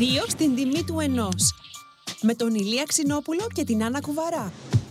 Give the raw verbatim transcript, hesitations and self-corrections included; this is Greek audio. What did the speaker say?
Δύο στην τιμή του ενός. Με τον Ηλία Ξινόπουλο και την Άννα Κουβαρά.